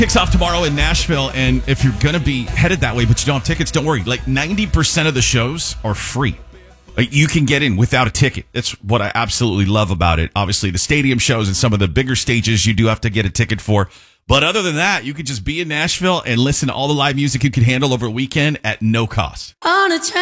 Kicks off tomorrow in Nashville, and if you're going to be headed that way, but you don't have tickets, don't worry. Like 90% of the shows are free. Like, you can get in without a ticket. That's what I absolutely love about it. Obviously, the stadium shows and some of the bigger stages you do have to get a ticket for. But other than that, you could just be in Nashville and listen to all the live music you can handle over a weekend at no cost.